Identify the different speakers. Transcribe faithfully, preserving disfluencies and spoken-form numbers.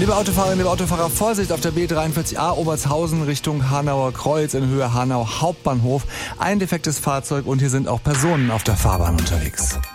Speaker 1: Liebe Autofahrerinnen, liebe Autofahrer, Vorsicht auf der B dreiundvierzig A Obertshausen Richtung Hanauer Kreuz in Höhe Hanau Hauptbahnhof. Ein defektes Fahrzeug und hier sind auch Personen auf der Fahrbahn unterwegs.